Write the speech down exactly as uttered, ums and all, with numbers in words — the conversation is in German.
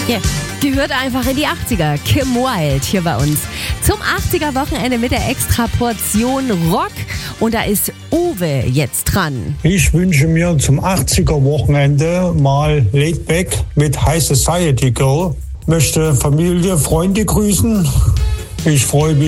Yeah. Gehört einfach in die achtziger. Kim Wilde hier bei uns. Zum achtziger-Wochenende mit der Extra-Portion Rock. Und da ist Uwe jetzt dran. Ich wünsche mir zum achtziger-Wochenende mal Laid Back mit High Society Girl. Möchte Familie, Freunde grüßen. Ich freue mich